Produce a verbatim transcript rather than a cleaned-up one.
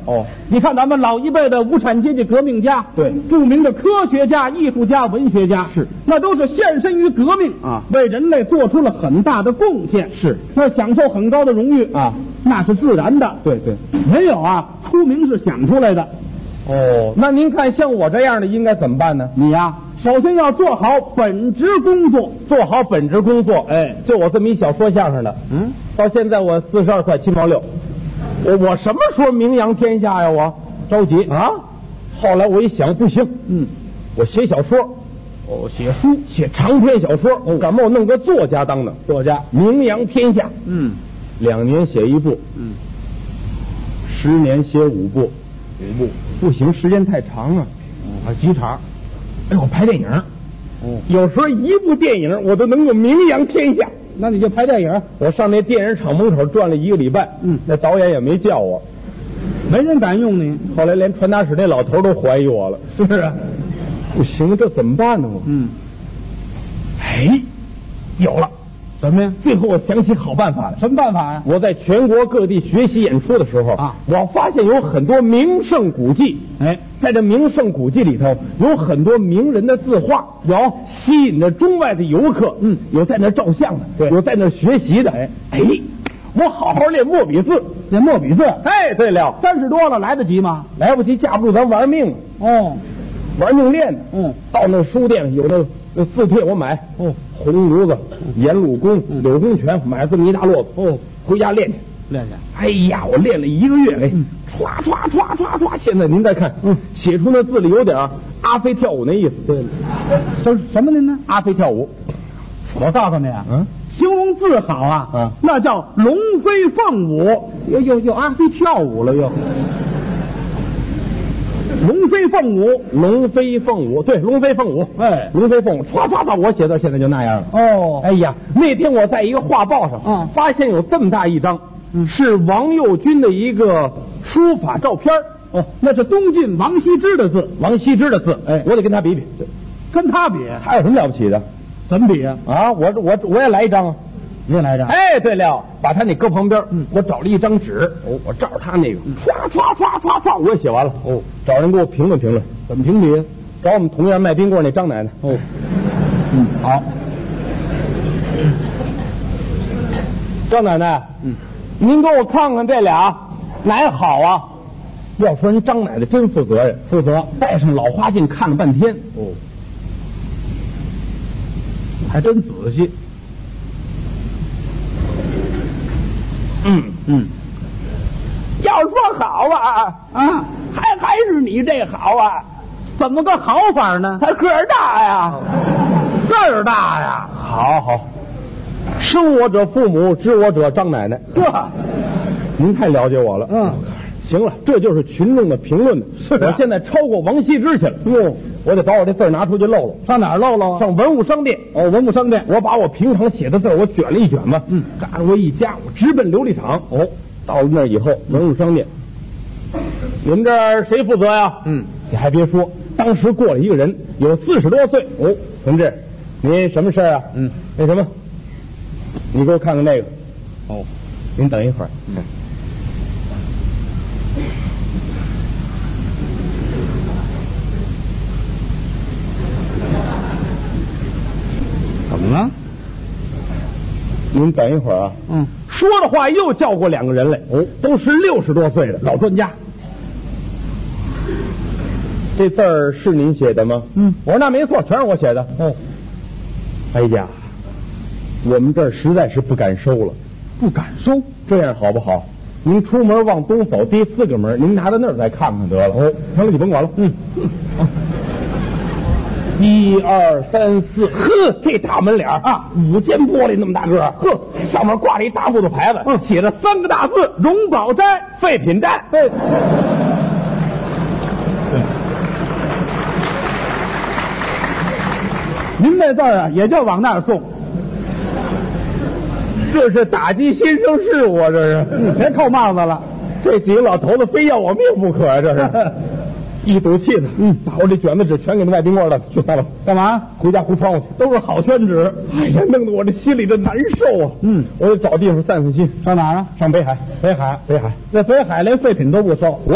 哦， 你看咱们老一辈的无产阶级革命家， 对， 著名的科学家、艺术家、文学家， 是， 那都是献身于革命啊， 为人类做出了很大的贡献， 是， 那享受很高的荣誉啊， 那是自然的。 对对， 没有啊，出名是想出来的。 哦，那您看像我这样的应该怎么办呢？ 你呀、啊，首先要做好本职工作， 做好本职工作。 哎， 就我这么一小说相声的，嗯，到现在我四十二块七毛六，我我什么时候名扬天下呀？我着急啊！后来我一想，不行，嗯，我写小说，哦，写书，写长篇小说，哦，敢不我弄个作家当当，作家名扬天下，嗯，两年写一部，嗯，十年写五部。五部不行，时间太长啊，啊，极长。哎，我拍电影，哦，有时候一部电影我都能够名扬天下。 那你就拍电影。 我上那电影厂门口转了一个礼拜，嗯，那导演也没叫我， 没人敢用你。 后来连传达室那老头都怀疑我了。 是啊， 不行，这怎么办呢？我，嗯，哎，有了。 什么呀？ 最后我想起好办法了。 什么办法呀？ 我在全国各地学习演出的时候啊，我发现有很多名胜古迹。哎，在这名胜古迹里头，有很多名人的字画，有吸引着中外的游客。嗯，有在那照相的，对，有在那学习的。哎哎，我好好练墨笔字， 练墨笔字。 哎，对了， 三十多了，来得及吗？ 来不及，架不住咱玩命。 哦， 玩命练的。嗯，到那书店有那那字帖我买。哦。红炉子、颜鲁公、柳公权，买这么一大摞子，哦，回家练去， 练去。 哎呀，我练了一个月，哎，唰唰唰唰唰，现在您再看，嗯，写出那字里有点阿飞跳舞那意思。对， 什什么您呢？ 阿飞跳舞。 我告诉你啊，嗯，形容字好啊， 嗯， 那叫龙飞凤舞，又又又阿飞跳舞了又。龙飞凤舞， 龙飞凤舞，对，龙飞凤舞，哎，龙飞凤舞，唰唰唰，我写字现在就那样了。哦，哎呀，那天我在一个画报上，嗯，发现有这么大一张，嗯，是王右军的一个书法照片。 哦，那是东晋王羲之的字， 王羲之的字，哎，我得跟他比比， 跟他比， 他有什么了不起的？ 怎么比啊？ 啊，我我我也来一张啊。 你也来一张？ 哎，对了，把他那搁旁边，嗯，我找了一张纸，哦，我照着他那个，唰唰唰唰唰，我也写完了，哦，找人给我评论评论，怎么评比？找我们同样卖冰棍那张奶奶，哦，嗯，好，张奶奶，嗯，您给我看看这俩哪好啊？要说人张奶奶真负责任，负责，戴上老花镜看了半天，哦，还真仔细。嗯嗯，要说好啊啊，还还是你这好啊？ 怎么个好法呢？ 他个儿大呀， 个儿大呀。 好好，生我者父母，知我者张奶奶。呵，您太了解我了。嗯，行了，这就是群众的评论的。是、啊，我现在超过王羲之去了。哟，我得把我这字拿出去露露。 上哪儿露露？ 上文物商店。 哦，文物商店， 我把我平常写的字我卷了一卷吧。嗯，嘎着我一夹，我直奔琉璃厂。哦，到了那儿以后，文物商店，你们这儿谁负责呀？嗯，你还别说，当时过了一个人，有四十多岁。哦，同志，您什么事啊？嗯，那什么，你给我看看那个。哦，您等一会儿。嗯。 怎么了？ 您等一会儿啊。嗯。说的话又叫过两个人来。哦，都是六十多岁的老专家。这字儿是您写的吗？嗯。我说那没错，全是我写的。哦。哎呀，我们这儿实在是不敢收了。 不敢收？ 这样好不好？您出门往东走第四个门，您拿到那儿再看看得了。哦，行了，你甭管了。嗯。啊一二三四，呵，这大门脸啊，五间玻璃那么大个，呵，上面挂着一大木头牌子，嗯，写着三个大字：荣宝斋废品站。对， 您这字儿啊，也就往那儿送。 这是打击新生事物啊！这是， 嗯、别扣帽子了。 这几个老头子非要我命不可呀、啊！这是。一赌气的，嗯，把我这卷子纸全给那外宾馆了，去拿了， 干嘛？ 回家糊窗户去， 都是好宣纸。 哎呀，弄得我这心里这难受啊！嗯，我得找地方散散心。 上哪儿啊？ 上北海， 北海， 北海， 那北海连废品都不收。